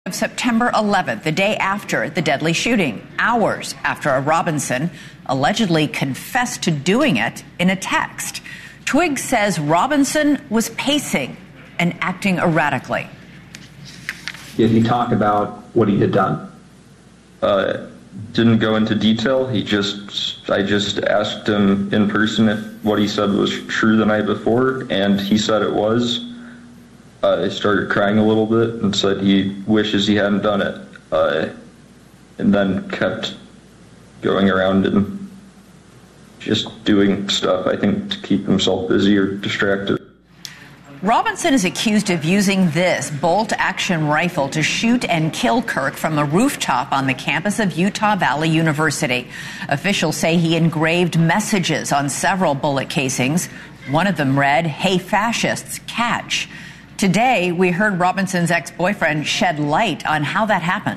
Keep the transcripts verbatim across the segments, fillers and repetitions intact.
Of September eleventh, the day after the deadly shooting, hours after Robinson allegedly confessed to doing it in a text. Twiggs says Robinson was pacing and acting erratically. Did he talk about what he had done? Uh, didn't go into detail. He just, I just asked him in person if what he said was true the night before, and he said it was. Uh, he started crying a little bit and said he wishes he hadn't done it, uh, and then kept going around and just doing stuff, I think, to keep himself busy or distracted. Robinson is accused of using this bolt-action rifle to shoot and kill Kirk from a rooftop on the campus of Utah Valley University. Officials say he engraved messages on several bullet casings. One of them read, "Hey fascists, catch." Today, we heard Robinson's ex-boyfriend shed light on how that happened.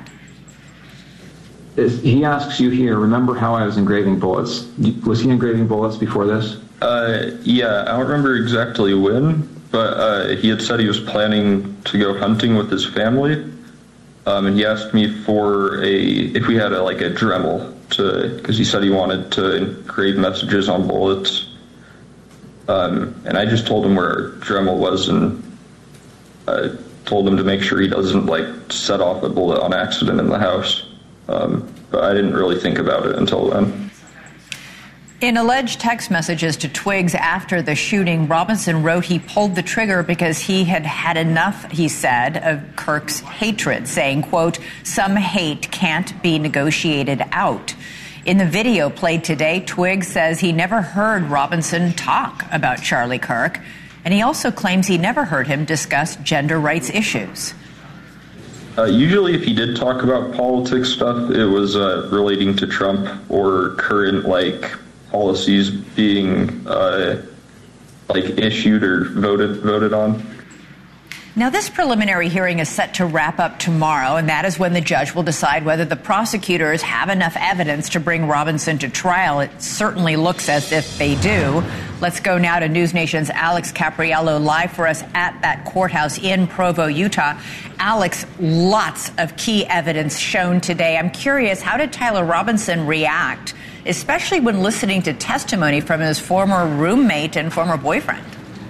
He asks you here, remember how I was engraving bullets? Was he engraving bullets before this? Uh, yeah, I don't remember exactly when, but uh, he had said he was planning to go hunting with his family, um, and he asked me for a if we had a, like a Dremel to, because he said he wanted to engrave messages on bullets, um, and I just told him where Dremel was, and I told him to make sure he doesn't like set off a bullet on accident in the house, um, but I didn't really think about it until then. In alleged text messages to Twiggs after the shooting, Robinson wrote he pulled the trigger because he had had enough, he said, of Kirk's hatred, saying, quote, "Some hate can't be negotiated out." In the video played today, Twiggs says he never heard Robinson talk about Charlie Kirk, and he also claims he never heard him discuss gender rights issues. Uh, usually if he did talk about politics stuff, it was uh, relating to Trump or current, like, policies being uh, like issued or voted voted on. Now, this preliminary hearing is set to wrap up tomorrow, and that is when the judge will decide whether the prosecutors have enough evidence to bring Robinson to trial. It certainly looks as if they do. Let's go now to News Nation's Alex Capriello, live for us at that courthouse in Provo, Utah. Alex, lots of key evidence shown today. I'm curious, how did Tyler Robinson react, especially when listening to testimony from his former roommate and former boyfriend?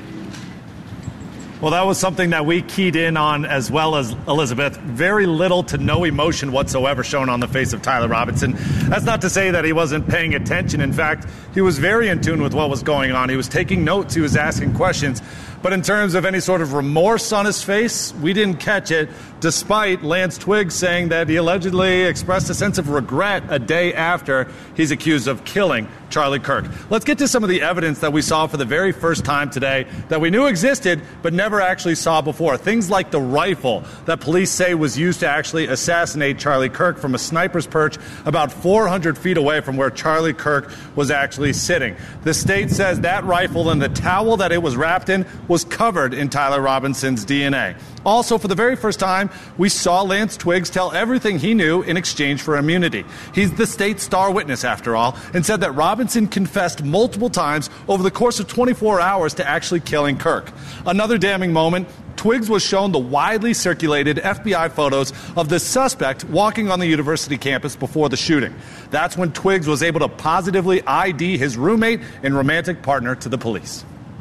Well, that was something that we keyed in on as well as Elizabeth. Very little to no emotion whatsoever shown on the face of Tyler Robinson. That's not to say that he wasn't paying attention. In fact, he was very in tune with what was going on. He was taking notes. He was asking questions. But in terms of any sort of remorse on his face, we didn't catch it, despite Lance Twiggs saying that he allegedly expressed a sense of regret a day after he's accused of killing Charlie Kirk. Let's get to some of the evidence that we saw for the very first time today that we knew existed but never actually saw before. Things like the rifle that police say was used to actually assassinate Charlie Kirk from a sniper's perch about four hundred feet away from where Charlie Kirk was actually sitting. The state says that rifle and the towel that it was wrapped in was covered in Tyler Robinson's D N A. Also, for the very first time, we saw Lance Twiggs tell everything he knew in exchange for immunity. He's the state's star witness, after all, and said that Robinson confessed multiple times over the course of twenty-four hours to actually killing Kirk. Another damning moment, Twiggs was shown the widely circulated F B I photos of the suspect walking on the university campus before the shooting. That's when Twiggs was able to positively I D his roommate and romantic partner to the police.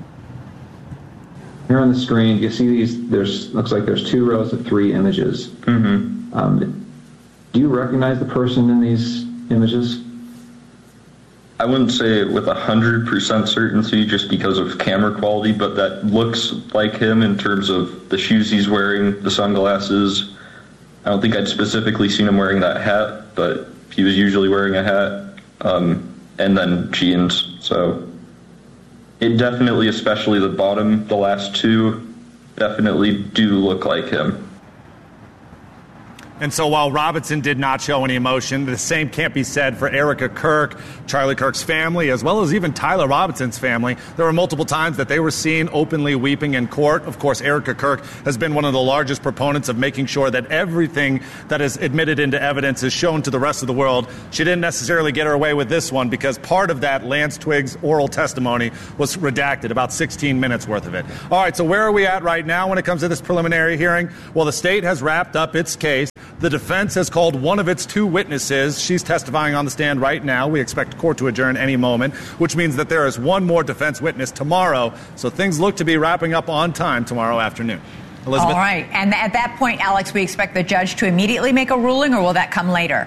Here on the screen, you see these, there's, looks like there's two rows of three images. Mm-hmm. Um, do you recognize the person in these images? I wouldn't say it with one hundred percent certainty just because of camera quality, but that looks like him in terms of the shoes he's wearing, the sunglasses. I don't think I'd specifically seen him wearing that hat, but he was usually wearing a hat, um, and then jeans, so it definitely, especially the bottom, the last two, definitely do look like him. And so while Robinson did not show any emotion, the same can't be said for Erica Kirk, Charlie Kirk's family, as well as even Tyler Robinson's family. There were multiple times that they were seen openly weeping in court. Of course, Erica Kirk has been one of the largest proponents of making sure that everything that is admitted into evidence is shown to the rest of the world. She didn't necessarily get her way with this one because part of that Lance Twiggs oral testimony was redacted, about sixteen minutes worth of it. All right, so where are we at right now when it comes to this preliminary hearing? Well, the state has wrapped up its case. The defense has called one of its two witnesses. She's testifying on the stand right now. We expect court to adjourn any moment, which means that there is one more defense witness tomorrow. So things look to be wrapping up on time tomorrow afternoon. Elizabeth? All right. And at that point, Alex, we expect the judge to immediately make a ruling, or will that come later?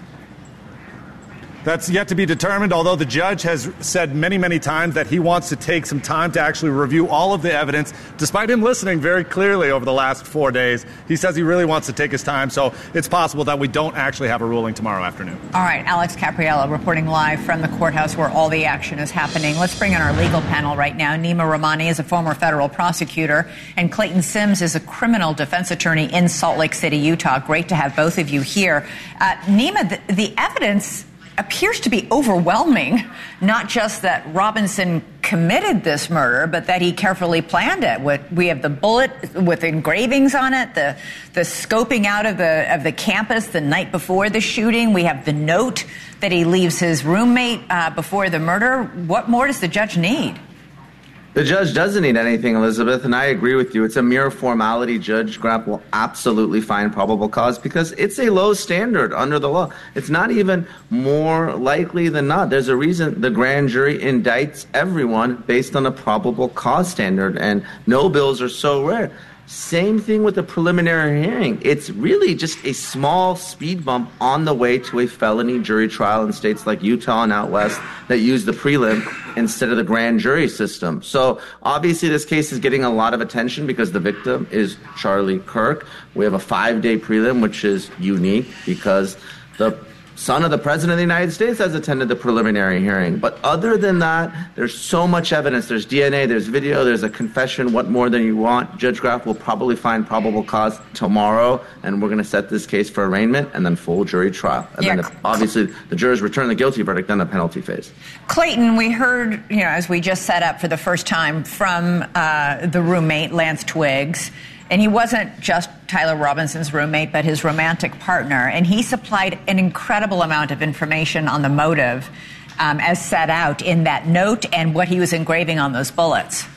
That's yet to be determined, although the judge has said many, many times that he wants to take some time to actually review all of the evidence, despite him listening very clearly over the last four days. He says he really wants to take his time, so it's possible that we don't actually have a ruling tomorrow afternoon. All right, Alex Capriello reporting live from the courthouse where all the action is happening. Let's bring in our legal panel right now. Nima Rahmani is a former federal prosecutor, and Clayton Sims is a criminal defense attorney in Salt Lake City, Utah. Great to have both of you here. Uh, Nima, the, the evidence appears to be overwhelming, not just that Robinson committed this murder, but that he carefully planned it. We have the bullet with engravings on it, the the scoping out of the of the campus the night before the shooting. We have the note that he leaves his roommate uh, before the murder. What more does the judge need? The judge doesn't need anything, Elizabeth, and I agree with you. It's a mere formality. Judge Grapp will absolutely find probable cause because it's a low standard under the law. It's not even more likely than not. There's a reason the grand jury indicts everyone based on a probable cause standard, and no bills are so rare. Same thing with the preliminary hearing. It's really just a small speed bump on the way to a felony jury trial in states like Utah and out west that use the prelim instead of the grand jury system. So obviously this case is getting a lot of attention because the victim is Charlie Kirk. We have a five-day prelim, which is unique because the son of the President of the United States has attended the preliminary hearing. But other than that, there's so much evidence. There's D N A, there's video, there's a confession. What more than you want? Judge Graff will probably find probable cause tomorrow, and we're going to set this case for arraignment and then full jury trial. And yeah. then if, obviously the jurors return the guilty verdict, then the penalty phase. Clayton, we heard, you know, as we just set up for the first time from uh, the roommate, Lance Twiggs. And he wasn't just Tyler Robinson's roommate, but his romantic partner. And he supplied an incredible amount of information on the motive um, as set out in that note and what he was engraving on those bullets.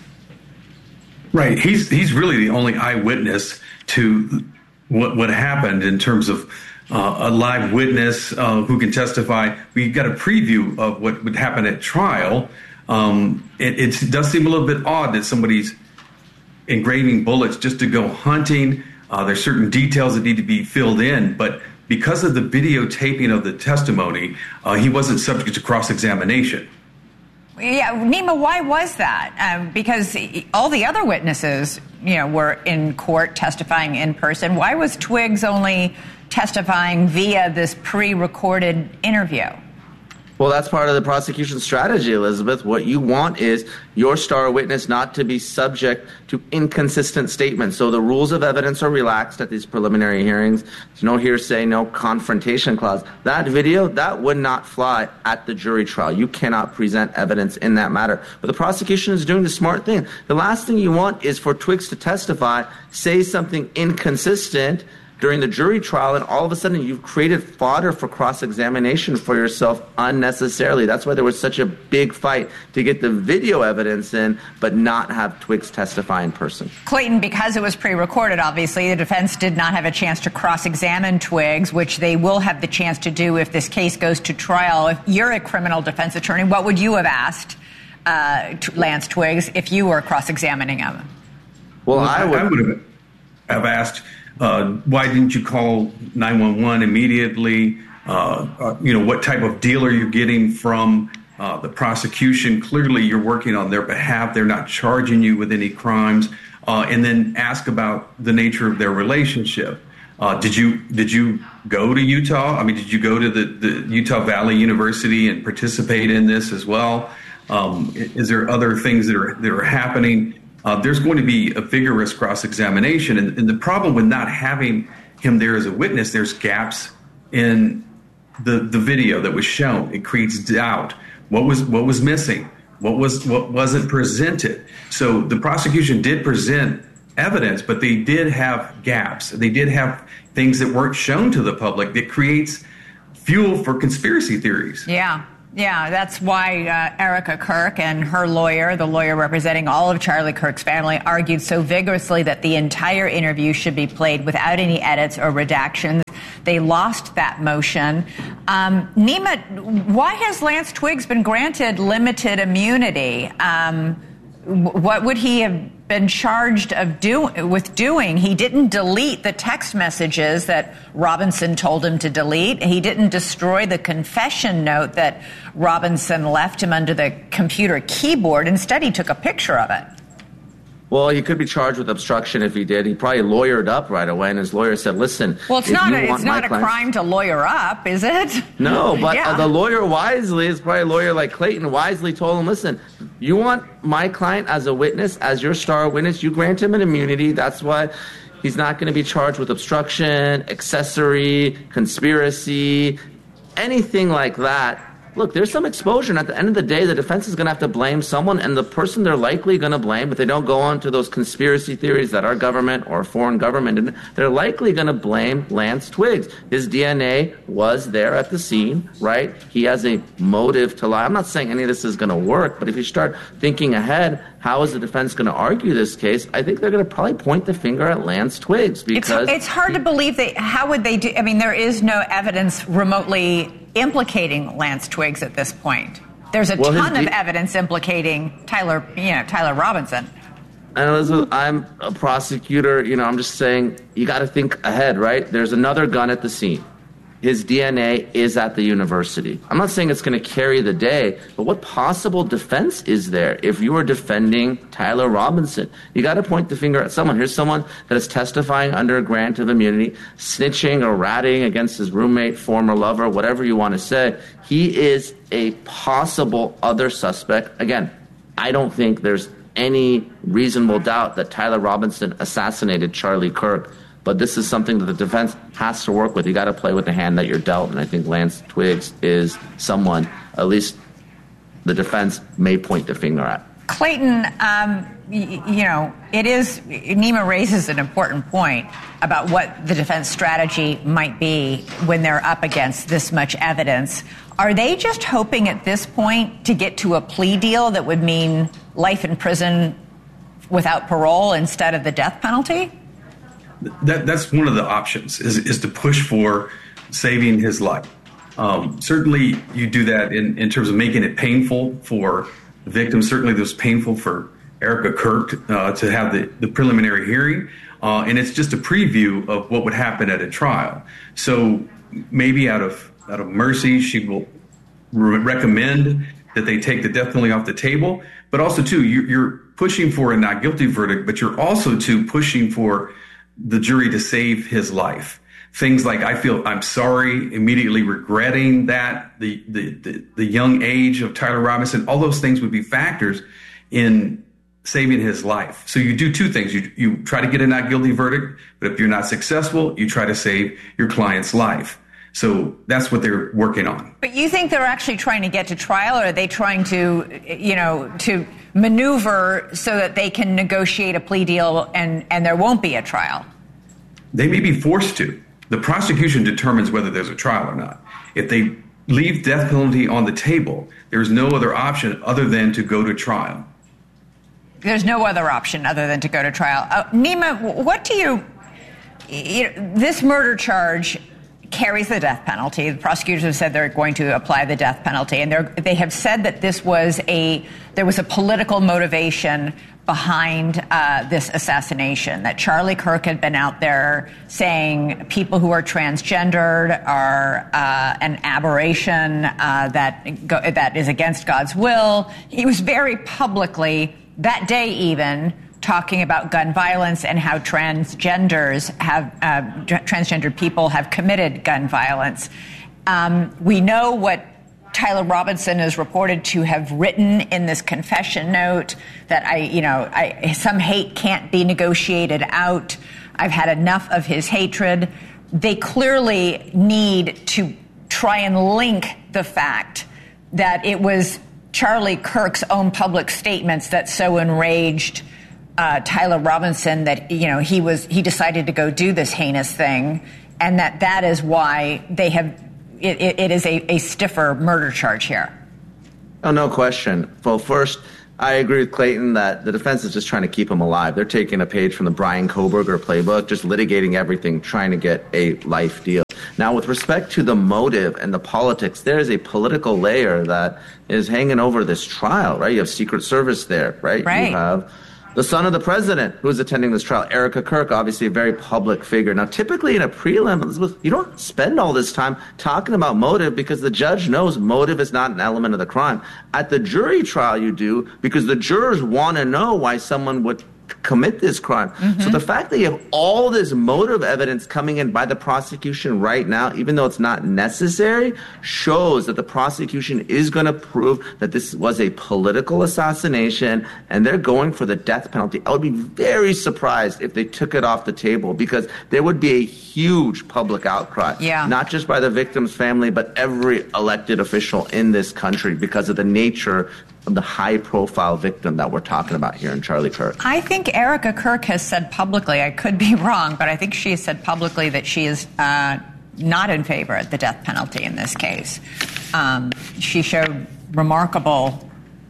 Right. He's he's really the only eyewitness to what, what happened in terms of uh, a live witness uh, who can testify. We got a preview of what would happen at trial. Um, it, it does seem a little bit odd that somebody's engraving bullets just to go hunting. Uh, there's certain details that need to be filled in, but because of the videotaping of the testimony, uh, he wasn't subject to cross-examination. Yeah, Nima, why was that? Um, because all the other witnesses, you know, were in court testifying in person. Why was Twiggs only testifying via this pre-recorded interview? Well, that's part of the prosecution strategy, Elizabeth. What you want is your star witness not to be subject to inconsistent statements. So the rules of evidence are relaxed at these preliminary hearings. There's no hearsay, no confrontation clause. That video, that would not fly at the jury trial. You cannot present evidence in that matter. But the prosecution is doing the smart thing. The last thing you want is for Twiggs to testify, say something inconsistent during the jury trial, and all of a sudden you've created fodder for cross-examination for yourself unnecessarily. That's why there was such a big fight to get the video evidence in, but not have Twiggs testify in person. Clayton, because it was pre-recorded, obviously, the defense did not have a chance to cross-examine Twiggs, which they will have the chance to do if this case goes to trial. If you're a criminal defense attorney, what would you have asked uh, Lance Twiggs if you were cross-examining him? Well, well I would, I would have, have asked, Uh, why didn't you call nine one one immediately? Uh, uh, you know, what type of deal are you getting from uh, the prosecution? Clearly, you're working on their behalf. They're not charging you with any crimes. Uh, and then ask about the nature of their relationship. Uh, did you did you go to Utah? I mean, did you go to the, the Utah Valley University and participate in this as well? Um, is there other things that are that are happening? Uh, there's going to be a vigorous cross-examination. And, and the problem with not having him there as a witness, there's gaps in the the video that was shown. It creates doubt. What was what was missing? What was what wasn't presented? So the prosecution did present evidence, but they did have gaps. They did have things that weren't shown to the public that creates fuel for conspiracy theories. Yeah. Yeah, that's why uh, Erica Kirk and her lawyer, the lawyer representing all of Charlie Kirk's family, argued so vigorously that the entire interview should be played without any edits or redactions. They lost that motion. Um, Nima, why has Lance Twiggs been granted limited immunity? Um, what would he have been charged of do- with doing? He didn't delete the text messages that Robinson told him to delete. He didn't destroy the confession note that Robinson left him under the computer keyboard. Instead, he took a picture of it. Well, he could be charged with obstruction if he did. He probably lawyered up right away, and his lawyer said, listen, well, it's not a, it's not a crime to lawyer up, is it? No, but yeah. uh, the lawyer wisely, is probably a lawyer like Clayton, wisely told him, listen, you want my client as a witness, as your star witness, you grant him an immunity. That's why he's not going to be charged with obstruction, accessory, conspiracy, anything like that. Look, there's some exposure, and at the end of the day, the defense is going to have to blame someone, and the person they're likely going to blame, if they don't go on to those conspiracy theories that our government or foreign government did, they're likely going to blame Lance Twiggs. His D N A was there at the scene, right? He has a motive to lie. I'm not saying any of this is going to work, but if you start thinking ahead, how is the defense going to argue this case? I think they're going to probably point the finger at Lance Twiggs because it's, it's hard to believe they. How would they do? I mean, there is no evidence remotely implicating Lance Twiggs at this point. There's a well, ton his, of evidence implicating Tyler, you know, Tyler Robinson. And Elizabeth, I'm a prosecutor. You know, I'm just saying you got to think ahead, right? There's another gun at the scene. His D N A is at the university. I'm not saying it's going to carry the day, but what possible defense is there if you are defending Tyler Robinson? You got to point the finger at someone. Here's someone that is testifying under a grant of immunity, snitching or ratting against his roommate, former lover, whatever you want to say. He is a possible other suspect. Again, I don't think there's any reasonable doubt that Tyler Robinson assassinated Charlie Kirk. But this is something that the defense has to work with. You got to play with the hand that you're dealt, and I think Lance Twiggs is someone, at least the defense may point the finger at. Clayton, um, y- you know, it is, Nima raises an important point about what the defense strategy might be when they're up against this much evidence. Are they just hoping at this point to get to a plea deal that would mean life in prison without parole instead of the death penalty? That, that's one of the options, is, is to push for saving his life. Um, certainly, you do that in, in terms of making it painful for the victim. Certainly, it was painful for Erica Kirk uh, to have the, the preliminary hearing. Uh, and it's just a preview of what would happen at a trial. So maybe out of out of mercy, she will re- recommend that they take the death penalty off the table. But also, too, you, you're pushing for a not guilty verdict, but you're also, too, pushing for the jury to save his life. Things like, I feel I'm sorry, immediately regretting that, the, the, the, the young age of Tyler Robinson, all those things would be factors in saving his life. So you do two things. You, you try to get a not guilty verdict, but if you're not successful, you try to save your client's life. So that's what they're working on. But you think they're actually trying to get to trial, or are they trying to, you know, to maneuver so that they can negotiate a plea deal and, and there won't be a trial? They may be forced to. The prosecution determines whether there's a trial or not. If they leave death penalty on the table, there's no other option other than to go to trial. There's no other option other than to go to trial. Uh, Nima, what do you, you know, this murder charge carries the death penalty. The prosecutors have said they're going to apply the death penalty, and they're, they have said that this was a there was a political motivation behind uh, this assassination, that Charlie Kirk had been out there saying people who are transgendered are uh, an aberration, uh, that go, that is against God's will. He was very publicly, that day even, talking about gun violence and how transgenders have, uh, transgendered people have committed gun violence. Um, we know what Tyler Robinson is reported to have written in this confession note, that I, you know, I, some hate can't be negotiated out. I've had enough of his hatred. They clearly need to try and link the fact that it was Charlie Kirk's own public statements that so enraged uh, Tyler Robinson that, you know, he was he decided to go do this heinous thing, and that that is why they have it, it, it is a, a stiffer murder charge here. Oh, no question. Well, first, I agree with Clayton that the defense is just trying to keep him alive. They're taking a page from the Brian Kohberger playbook, just litigating everything, trying to get a life deal. Now, with respect to the motive and the politics, there is a political layer that is hanging over this trial, right? You have Secret Service there, right? Right. You have the son of the president who is attending this trial, Erica Kirk, obviously a very public figure. Now, typically in a prelim, Elizabeth, you don't spend all this time talking about motive because the judge knows motive is not an element of the crime. At the jury trial, you do because the jurors want to know why someone would commit this crime. Mm-hmm. So the fact that you have all this motive evidence coming in by the prosecution right now, even though it's not necessary, shows that the prosecution is going to prove that this was a political assassination and they're going for the death penalty. I would be very surprised if they took it off the table because there would be a huge public outcry, yeah. not just by the victim's family, but every elected official in this country because of the nature of the high-profile victim that we're talking about here in Charlie Kirk. I think Erica Kirk has said publicly, I could be wrong, but I think she has said publicly that she is uh, not in favor of the death penalty in this case. Um, she showed remarkable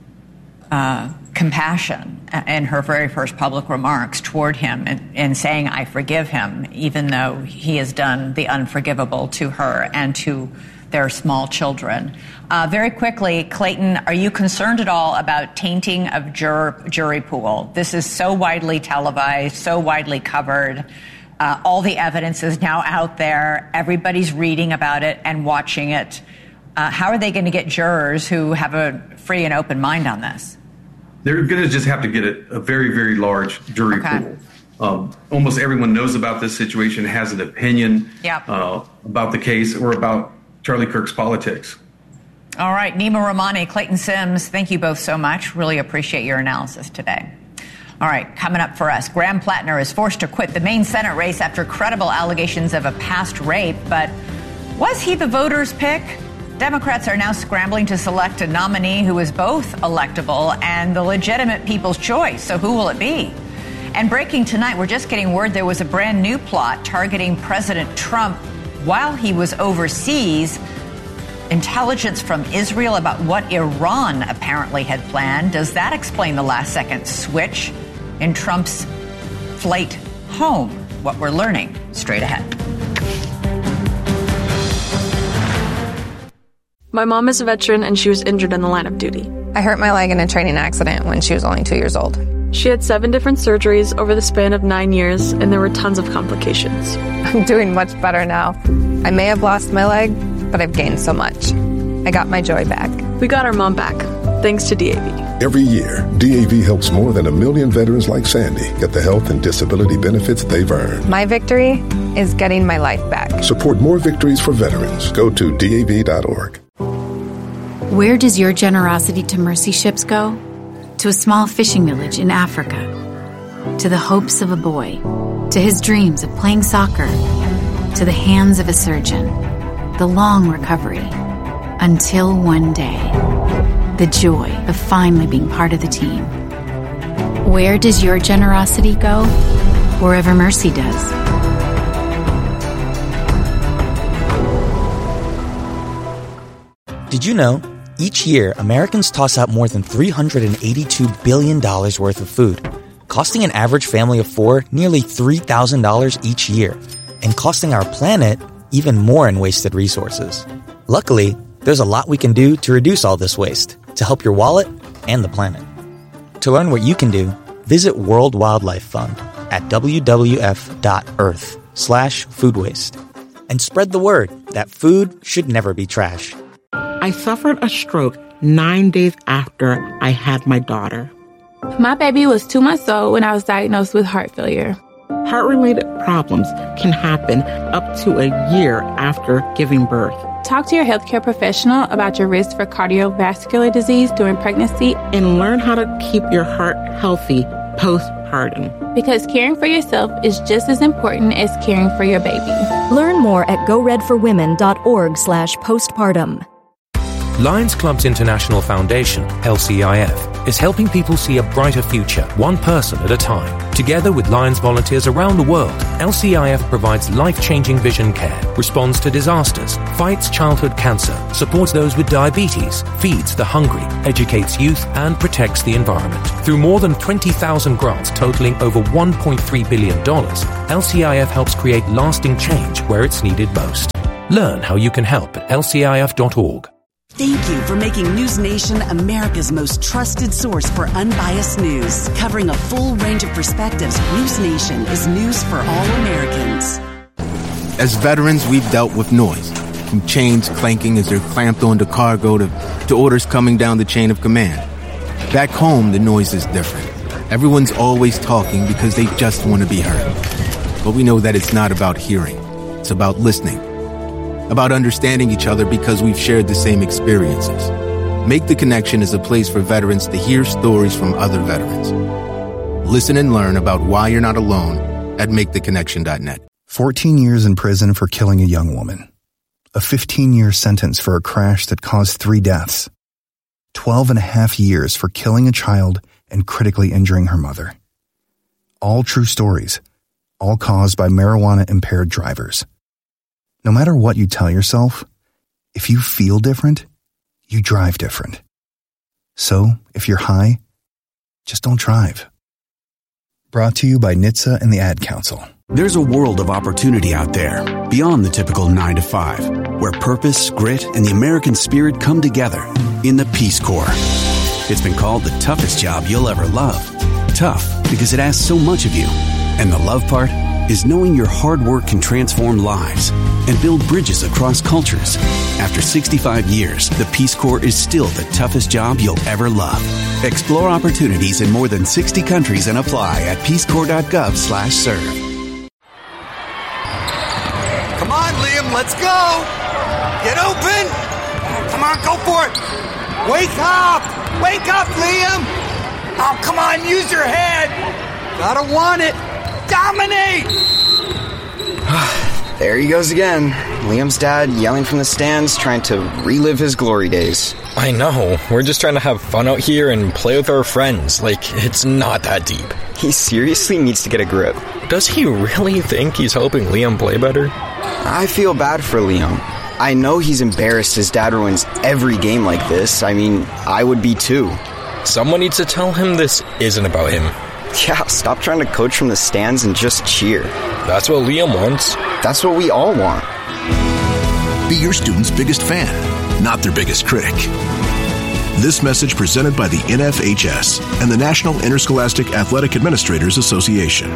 uh, compassion in her very first public remarks toward him and, and saying, I forgive him, even though he has done the unforgivable to her and to their small children. Uh, very quickly, Clayton, are you concerned at all about tainting of juror, jury pool? This is so widely televised, so widely covered. Uh, all the evidence is now out there. Everybody's reading about it and watching it. Uh, how are they going to get jurors who have a free and open mind on this? They're going to just have to get a, a very, very large jury okay. pool. Um, almost everyone knows about this situation, has an opinion yep. uh, about the case or about Charlie Kirk's politics. All right, Nima Rahmani, Clayton Sims, thank you both so much. Really appreciate your analysis today. All right, coming up for us, Graham Plattner is forced to quit the Maine Senate race after credible allegations of a past rape. But was he the voters' pick? Democrats are now scrambling to select a nominee who is both electable and the legitimate people's choice. So who will it be? And breaking tonight, we're just getting word there was a brand new plot targeting President Trump while he was overseas. Intelligence from Israel about what Iran apparently had planned. Does that explain the last-second switch in Trump's flight home? What we're learning straight ahead. My mom is a veteran and she was injured in the line of duty. I hurt my leg in a training accident when she was only two years old. She had seven different surgeries over the span of nine years, and there were tons of complications. I'm doing much better now. I may have lost my leg, but I've gained so much. I got my joy back. We got our mom back, thanks to D A V. Every year, D A V helps more than a million veterans like Sandy get the health and disability benefits they've earned. My victory is getting my life back. Support more victories for veterans. Go to D A V dot org. Where does your generosity to mercy ships go? To a small fishing village in Africa. To the hopes of a boy. To his dreams of playing soccer. To the hands of a surgeon. The long recovery. Until one day. The joy of finally being part of the team. Where does your generosity go? Wherever mercy does. Did you know? Each year, Americans toss out more than three hundred eighty-two billion dollars worth of food, costing an average family of four nearly three thousand dollars each year, and costing our planet even more in wasted resources. Luckily, there's a lot we can do to reduce all this waste, to help your wallet and the planet. To learn what you can do, visit World Wildlife Fund at w w f dot earth slash food waste. And spread the word that food should never be trash. I suffered a stroke nine days after I had my daughter. My baby was two months old when I was diagnosed with heart failure. Heart-related problems can happen up to a year after giving birth. Talk to your healthcare professional about your risk for cardiovascular disease during pregnancy. And learn how to keep your heart healthy postpartum. postpartum. Because caring for yourself is just as important as caring for your baby. Learn more at go red for women dot org slash postpartum. Lions Club's International Foundation, L C I F, is helping people see a brighter future, one person at a time. Together with Lions volunteers around the world, L C I F provides life-changing vision care, responds to disasters, fights childhood cancer, supports those with diabetes, feeds the hungry, educates youth, and protects the environment. Through more than twenty thousand grants totaling over one point three billion dollars, L C I F helps create lasting change where it's needed most. Learn how you can help at L C I F dot org. Thank you for making News Nation America's most trusted source for unbiased news. Covering a full range of perspectives, News Nation is news for all Americans. As veterans, we've dealt with noise, from chains clanking as they're clamped onto cargo to, to orders coming down the chain of command. Back home, the noise is different. Everyone's always talking because they just want to be heard. But we know that it's not about hearing. It's about listening. About understanding each other because we've shared the same experiences. Make the Connection is a place for veterans to hear stories from other veterans. Listen and learn about why you're not alone at make the connection dot net. fourteen years in prison for killing a young woman. A fifteen-year sentence for a crash that caused three deaths. twelve and a half years for killing a child and critically injuring her mother. All true stories, all caused by marijuana-impaired drivers. No matter what you tell yourself, if you feel different, you drive different. So, if you're high, just don't drive. Brought to you by N H T S A and the Ad Council. There's a world of opportunity out there, beyond the typical nine to five, where purpose, grit, and the American spirit come together in the Peace Corps. It's been called the toughest job you'll ever love. Tough because it asks so much of you. And the love part is knowing your hard work can transform lives and build bridges across cultures. After sixty-five years, the Peace Corps is still the toughest job you'll ever love. Explore opportunities in more than sixty countries and apply at peace corps dot gov slash serve. Come on, Liam, let's go! Get open! Come on, go for it! Wake up! Wake up, Liam! Oh, come on, use your head! Gotta want it! Dominate! There he goes again. Liam's dad yelling from the stands, trying to relive his glory days. I know. We're just trying to have fun out here and play with our friends. Like, it's not that deep. He seriously needs to get a grip. Does he really think he's helping Liam play better? I feel bad for Liam. I know he's embarrassed his dad ruins every game like this. I mean, I would be too. Someone needs to tell him this isn't about him. Yeah, stop trying to coach from the stands and just cheer. That's what Liam wants. That's what we all want. Be your student's biggest fan, not their biggest critic. This message presented by the N F H S and the National Interscholastic Athletic Administrators Association.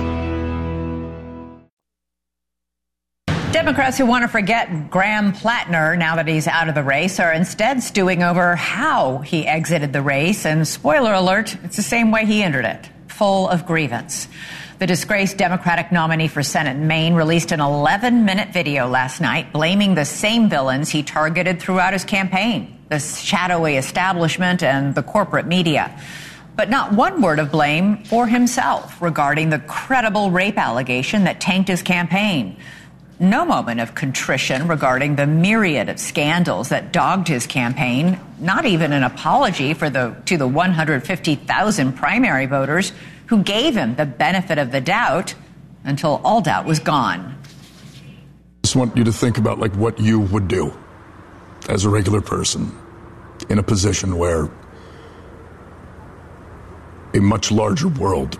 Democrats who want to forget Graham Plattner now that he's out of the race are instead stewing over how he exited the race. And spoiler alert, it's the same way he entered it, full of grievance. The disgraced Democratic nominee for Senate in Maine released an eleven-minute video last night blaming the same villains he targeted throughout his campaign, the shadowy establishment and the corporate media. But not one word of blame for himself regarding the credible rape allegation that tanked his campaign. No moment of contrition regarding the myriad of scandals that dogged his campaign, not even an apology for the to the one hundred fifty thousand primary voters who gave him the benefit of the doubt until all doubt was gone. I just want you to think about like what you would do as a regular person in a position where a much larger world,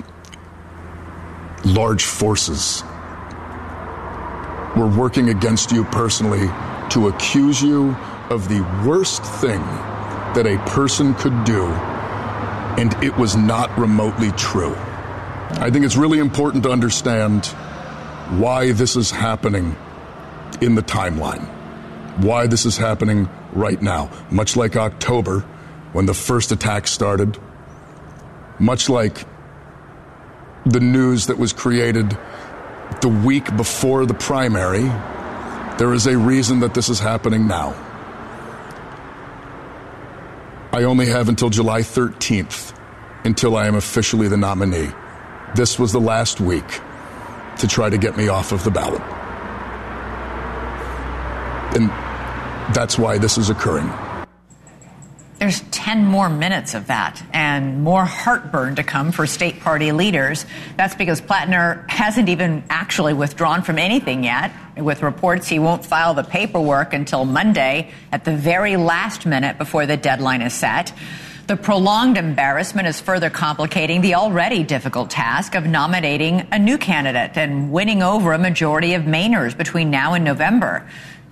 large forces were working against you personally to accuse you of the worst thing that a person could do, and it was not remotely true. I think it's really important to understand why this is happening in the timeline, why this is happening right now. Much like October, when the first attack started, much like the news that was created the week before the primary, there is a reason that this is happening now. I only have until July thirteenth until I am officially the nominee. this was the last week to try to get me off of the ballot. And that's why this is occurring. There's ten more minutes of that and more heartburn to come for state party leaders. That's because Plattner hasn't even actually withdrawn from anything yet, with reports he won't file the paperwork until Monday at the very last minute before the deadline is set. The prolonged embarrassment is further complicating the already difficult task of nominating a new candidate and winning over a majority of Mainers between now and November.